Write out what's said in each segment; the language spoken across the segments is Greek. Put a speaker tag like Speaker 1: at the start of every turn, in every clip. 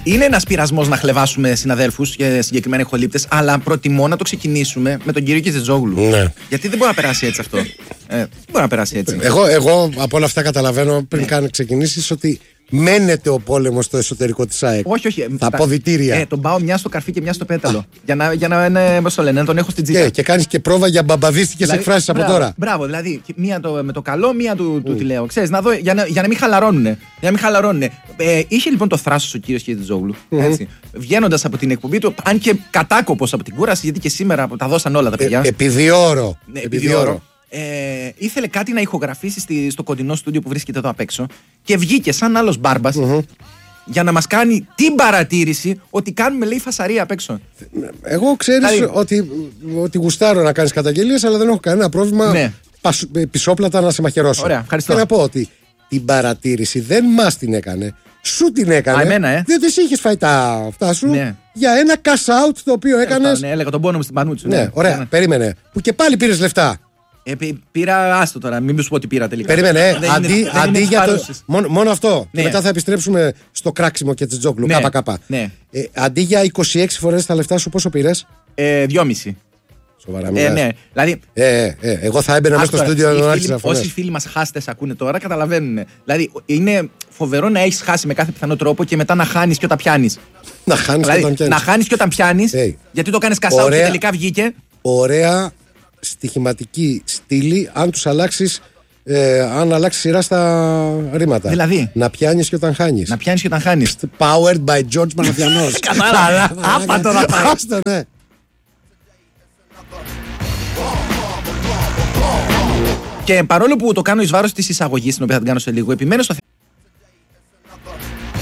Speaker 1: Είναι ένας πειρασμός να χλεβάσουμε συναδέλφους και συγκεκριμένα ηχολήπτες, αλλά προτιμώ να το ξεκινήσουμε με τον κύριο Κιζετζόγλου.
Speaker 2: Ναι.
Speaker 1: Γιατί δεν μπορεί να περάσει έτσι αυτό. Δεν μπορεί να περάσει έτσι.
Speaker 2: Εγώ από όλα αυτά καταλαβαίνω πριν καν ξεκινήσεις ότι μένεται ο πόλεμος στο εσωτερικό της ΑΕΚ.
Speaker 1: Όχι.
Speaker 2: Τα αποδυτήρια.
Speaker 1: Τον πάω μια στο καρφί και μια στο πέταλο. Για να είναι, πώς το λένε, να τον έχω στην τσίτα.
Speaker 2: Και κάνεις και πρόβα για μπαμπαδίστικες εκφράσεις από τώρα.
Speaker 1: Μπράβο, δηλαδή μία με το καλό, μία του τη λέω. Ξέρεις, να δω, για να μην χαλαρώνουνε. Είχε λοιπόν το θράσος ο κύριος Κιζετζόγλου. Βγαίνοντας από την εκπομπή του, αν και κατάκοπος από την κούραση, γιατί και σήμερα τα δώσαν όλα τα παιδιά.
Speaker 2: Επί όρο.
Speaker 1: Ήθελε κάτι να ηχογραφήσει στο κοντινό στούντιο που βρίσκεται εδώ απ' έξω και βγήκε σαν άλλος μπάρμπας για να μας κάνει την παρατήρηση ότι κάνουμε, λέει, φασαρία απ' έξω. Εγώ
Speaker 2: ξέρεις ότι γουστάρω να κάνεις καταγγελίες, αλλά δεν έχω κανένα πρόβλημα πισόπλατα να σε μαχαιρώσω.
Speaker 1: Ωραία, ευχαριστώ.
Speaker 2: Και να πω ότι την παρατήρηση δεν μας την έκανε, σου την έκανε.
Speaker 1: Εμένα,
Speaker 2: διότι εσύ είχες φάει τα αυτά σου για ένα cash out το οποίο έκανες.
Speaker 1: Ναι, έλεγα τον πόνο μου στην πανούτσου.
Speaker 2: Ναι, ωραία, περίμενε. Που και πάλι πήρες λεφτά.
Speaker 1: Πήρα, άστο τώρα, μην σου πω ότι πήρα τελικά.
Speaker 2: Περίμενε, αντί για το. Μόνο αυτό. Και μετά θα επιστρέψουμε στο κράξιμο και Τζόγλου. ΚΚ. Αντί για 26 φορές τα λεφτά σου, πόσο πήρες?
Speaker 1: 2,5.
Speaker 2: Σοβαρά, ναι.
Speaker 1: Δηλαδή,
Speaker 2: εγώ θα έμπαινα μέσα στο στούντιο να άρχισα.
Speaker 1: Όσοι φίλοι μας χάστες ακούνε τώρα, καταλαβαίνουν. Δηλαδή, είναι φοβερό να έχεις χάσει με κάθε πιθανό τρόπο και μετά να χάνεις και όταν πιάνεις. Να χάνεις και όταν πιάνεις. Γιατί το κάνεις κασάου και τελικά βγήκε.
Speaker 2: Ωραία στοιχηματική στήλη, αν τους αλλάξεις. Αν αλλάξει σειρά στα ρήματα.
Speaker 1: Δηλαδή.
Speaker 2: Να πιάνεις και όταν χάνεις. Powered by George Μαναφιανός.
Speaker 1: Καλά. Άπατο να πάει. Και παρόλο που το κάνω εις βάρος της εισαγωγής, την οποία θα την κάνω σε λίγο, επιμένω στο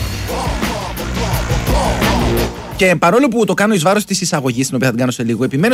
Speaker 1: θέμα.